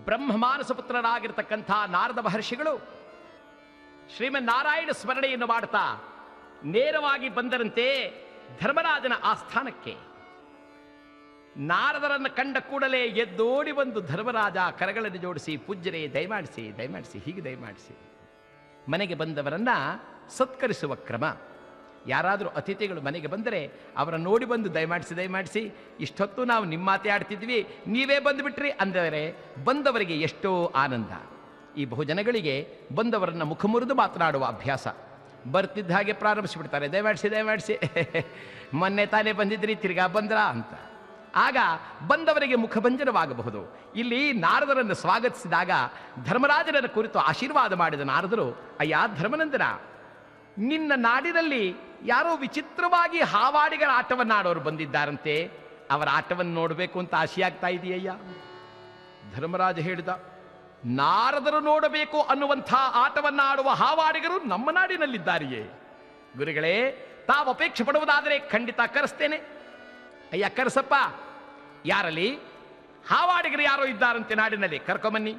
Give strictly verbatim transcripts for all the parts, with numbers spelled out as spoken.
ಬ್ರಹ್ಮಮಾನಸ ಪುತ್ರರಾಗಿರ್ತಕ್ಕಂಥ ನಾರದ ಮಹರ್ಷಿಗಳು ಶ್ರೀಮನ್ನಾರಾಯಣ ಸ್ಮರಣೆಯನ್ನು ಮಾಡುತ್ತಾ ನೇರವಾಗಿ ಬಂದರಂತೆ ಧರ್ಮರಾಜನ ಆಸ್ಥಾನಕ್ಕೆ. ನಾರದರನ್ನು ಕಂಡ ಕೂಡಲೇ ಎದ್ದೋಡಿ ಬಂದು ಧರ್ಮರಾಜ ಕರಗಳನ್ನು ಜೋಡಿಸಿ, ಪೂಜ್ಯರೇ ದಯಮಾಡಿಸಿ ದಯಮಾಡಿಸಿ ಹೀಗೆ ದಯಮಾಡಿಸಿ. ಮನೆಗೆ ಬಂದವರನ್ನ ಸತ್ಕರಿಸುವ ಕ್ರಮ. ಯಾರಾದರೂ ಅತಿಥಿಗಳು ಮನೆಗೆ ಬಂದರೆ ಅವರ ನೋಡಿ ಬಂದು ದಯಮಾಡಿಸಿ ದಯಮಾಡಿಸಿ, ಇಷ್ಟೊತ್ತು ನಾವು ನಿಮ್ಮ ಮಾತೇ ಆಡ್ತಿದ್ವಿ, ನೀವೇ ಬಂದುಬಿಟ್ರಿ ಅಂದರೆ ಬಂದವರಿಗೆ ಎಷ್ಟೋ ಆನಂದ. ಈ ಬಹುಜನಗಳಿಗೆ ಬಂದವರನ್ನ ಮುಖ ಮುರಿದು ಮಾತನಾಡುವ ಅಭ್ಯಾಸ. ಬರ್ತಿದ್ದ ಹಾಗೆ ಪ್ರಾರಂಭಿಸಿಬಿಡ್ತಾರೆ, ದಯಮಾಡಿಸಿ ದಯಮಾಡಿಸಿ ಮೊನ್ನೆ ತಾನೇ ಬಂದಿದ್ರಿ ತಿರ್ಗಾ ಬಂದ್ರಾ ಅಂತ. ಆಗ ಬಂದವರಿಗೆ ಮುಖಭಂಜನವಾಗಬಹುದು. ಇಲ್ಲಿ ನಾರದರನ್ನು ಸ್ವಾಗತಿಸಿದಾಗ ಧರ್ಮರಾಜನ ಕುರಿತು ಆಶೀರ್ವಾದ ಮಾಡಿದ ನಾರದರು, ಅಯ್ಯ ಧರ್ಮನಂದನ, ನಿನ್ನ ನಾಡಿನಲ್ಲಿ ಯಾರೋ ವಿಚಿತ್ರವಾಗಿ ಹಾವಾಡಿಗರ ಆಟವನ್ನಾಡೋರು ಬಂದಿದ್ದಾರಂತೆ, ಅವರ ಆಟವನ್ನು ನೋಡಬೇಕು ಅಂತ ಆಶೆಯಾಗ್ತಾ ಇದೆಯಯ್ಯ. ಧರ್ಮರಾಜ ಹೇಳಿದ, ನಾರದರು ನೋಡಬೇಕು ಅನ್ನುವಂಥ ಆಟವನ್ನಾಡುವ ಹಾವಾಡಿಗರು ನಮ್ಮ ನಾಡಿನಲ್ಲಿದ್ದಾರೆಯೇ? ಗುರುಗಳೇ, ತಾವು ಅಪೇಕ್ಷೆ ಪಡುವುದಾದರೆ ಖಂಡಿತ ಕರೆಸ್ತೇನೆ. ಅಯ್ಯ ಕರೆಸಪ್ಪ, ಯಾರಲ್ಲಿ ಹಾವಾಡಿಗರು ಯಾರೋ ಇದ್ದಾರಂತೆ ನಾಡಿನಲ್ಲಿ, ಕರ್ಕೊಂಬನ್ನಿ.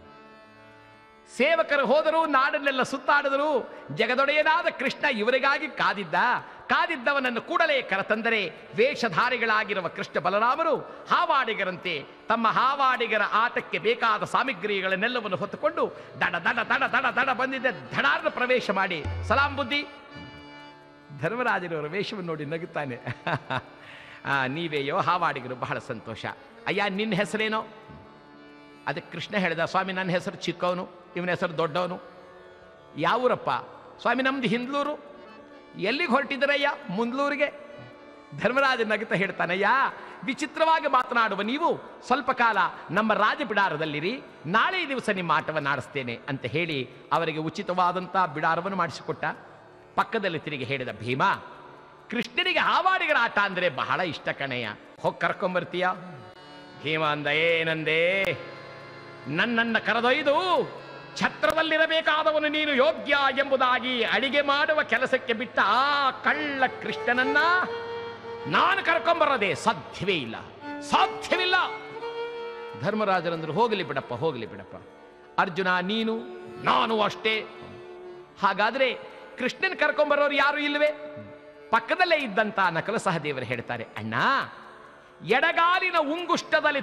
ಸೇವಕರು ಹೋದರು, ನಾಡನ್ನೆಲ್ಲ ಸುತ್ತಾಡಿದರು. ಜಗದೊಡೆಯನಾದ ಕೃಷ್ಣ ಇವರಿಗಾಗಿ ಕಾದಿದ್ದ. ಕಾದಿದ್ದವನನ್ನು ಕೂಡಲೇ ಕರೆತಂದರೆ ವೇಷಧಾರಿಗಳಾಗಿರುವ ಕೃಷ್ಣ ಬಲರಾಮರು ಹಾವಾಡಿಗರಂತೆ ತಮ್ಮ ಹಾವಾಡಿಗರ ಆಟಕ್ಕೆ ಬೇಕಾದ ಸಾಮಗ್ರಿಗಳನ್ನೆಲ್ಲವನ್ನು ಹೊತ್ತುಕೊಂಡು ದಡ ದಡ ದಡ ದಡ ದಡ ಬಂದಿದ್ದ ಧಡಾರ್ನ ಪ್ರವೇಶ ಮಾಡಿ, ಸಲಾಂ ಬುದ್ಧಿ. ಧರ್ಮರಾಜನವರ ವೇಷವನ್ನು ನೋಡಿ ನಗುತ್ತಾನೆ. ನೀವೇಯೋ ಹಾವಾಡಿಗರು, ಬಹಳ ಸಂತೋಷ. ಅಯ್ಯ ನಿನ್ನ ಹೆಸರೇನೋ? ಅದಕ್ಕೆ ಕೃಷ್ಣ ಹೇಳಿದ, ಸ್ವಾಮಿ ನನ್ನ ಹೆಸರು ಚಿಕ್ಕವನು, ಇವನ ಹೆಸರು ದೊಡ್ಡವನು. ಯಾವೂರಪ್ಪ? ಸ್ವಾಮಿ ನಮ್ದು ಹಿಂದ್ಲೂರು. ಎಲ್ಲಿಗೆ ಹೊರಟಿದ್ದರಯ್ಯ? ಮುಂದ್ಲೂರಿಗೆ. ಧರ್ಮರಾಜ ನಗುತ್ತಾ ಹೇಳ್ತಾನಯ್ಯ, ವಿಚಿತ್ರವಾಗಿ ಮಾತನಾಡುವ ನೀವು ಸ್ವಲ್ಪ ಕಾಲ ನಮ್ಮ ರಾಜ ಬಿಡಾರದಲ್ಲಿರಿ, ನಾಳೆ ದಿವಸ ನಿಮ್ಮ ಆಟವನ್ನು ಆಡಿಸ್ತೇನೆ ಅಂತ ಹೇಳಿ ಅವರಿಗೆ ಉಚಿತವಾದಂಥ ಬಿಡಾರವನ್ನು ಮಾಡಿಸಿಕೊಟ್ಟ. ಪಕ್ಕದಲ್ಲಿ ತಿರುಗಿ ಹೇಳಿದ, ಭೀಮ, ಕೃಷ್ಣನಿಗೆ ಹಾವಾಡಿಗರ ಆಟ ಅಂದರೆ ಬಹಳ ಇಷ್ಟ ಕಣಯ್ಯ, ಹೋಗಿ ಕರ್ಕೊಂಬರ್ತೀಯ? ಭೀಮ ಅಂದ, ಏನಂದೇ? ನನ್ನನ್ನ ಕರೆದೊಯ್ದು ಛತ್ರದಲ್ಲಿರಬೇಕಾದವನು ನೀನು ಯೋಗ್ಯ ಎಂಬುದಾಗಿ ಅಡಿಗೆ ಮಾಡುವ ಕೆಲಸಕ್ಕೆ ಬಿಟ್ಟ ಆ ಕಳ್ಳ ಕೃಷ್ಣನನ್ನ ನಾನು ಕರ್ಕೊಂಬರೋದೇ ಸಾಧ್ಯವೇ ಇಲ್ಲ, ಸಾಧ್ಯವಿಲ್ಲ. ಧರ್ಮರಾಜರಂದ್ರು, ಹೋಗಲಿ ಬಿಡಪ್ಪ, ಹೋಗಲಿ ಬಿಡಪ್ಪ. ಅರ್ಜುನ ನೀನು, ನಾನು ಅಷ್ಟೇ. ಹಾಗಾದ್ರೆ ಕೃಷ್ಣನ್ ಕರ್ಕೊಂಬರೋರು ಯಾರು ಇಲ್ವೇ? ಪಕ್ಕದಲ್ಲೇ ಇದ್ದಂತ ನಕಲ ಸಹದೇವರು ಹೇಳ್ತಾರೆ, ಅಣ್ಣ, ಎಡಗಾಲಿನ ಉಂಗುಷ್ಟದಲ್ಲಿ